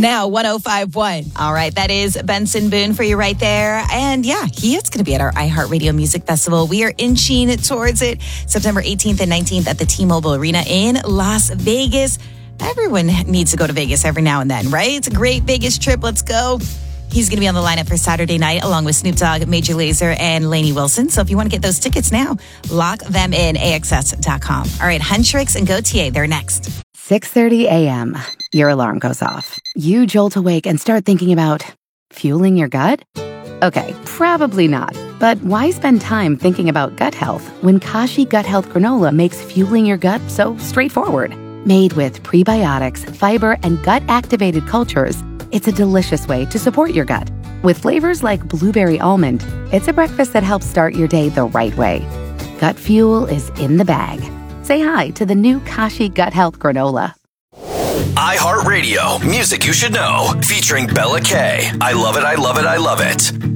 Now 105.1. All right, that is Benson Boone for you right there. And yeah, he is going to be at our iHeartRadio Music Festival. We are inching towards it September 18th and 19th at the T-Mobile Arena in Las Vegas. Everyone needs to go to Vegas every now and then, right? It's a great Vegas trip. Let's go. He's going to be on the lineup for Saturday night along with Snoop Dogg, Major Lazer, and Lainey Wilson. So if you want to get those tickets now, lock them in, AXS.com. All right, Huntrix and Gautier, they're next. 6:30 a.m. Your alarm goes off. You jolt awake and start thinking about fueling your gut? Okay, probably not. But why spend time thinking about gut health when Kashi Gut Health Granola makes fueling your gut so straightforward? Made with prebiotics, fiber, and gut-activated cultures, it's a delicious way to support your gut. With flavors like blueberry almond, it's a breakfast that helps start your day the right way. Gut fuel is in the bag. Say hi to the new Kashi Gut Health Granola. iHeartRadio, music you should know, featuring Bella K. I love it, I love it, I love it.